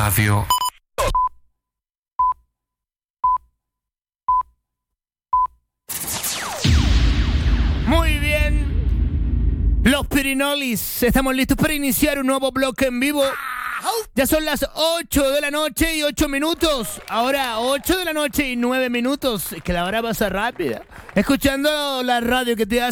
Radio. Muy bien. Los Pirinolis, estamos listos para iniciar un nuevo bloque en vivo. Ya son las 8 de la noche y 8 minutos. Ahora 8 de la noche y 9 minutos. Es que la hora pasa rápida. Escuchando la radio que te hace